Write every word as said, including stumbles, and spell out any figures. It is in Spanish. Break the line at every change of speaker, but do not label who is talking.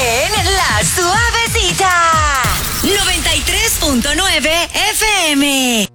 en La Suavecita. noventa y tres punto nueve F M.